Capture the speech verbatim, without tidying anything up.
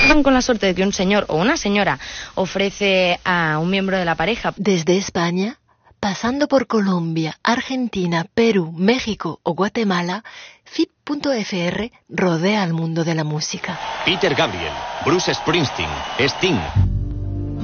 Con la suerte de que un señor o una señora ofrece a un miembro de la pareja. Desde España, pasando por Colombia, Argentina, Perú, México o Guatemala, F I P punto F R rodea al mundo de la música. Peter Gabriel, Bruce Springsteen, Sting.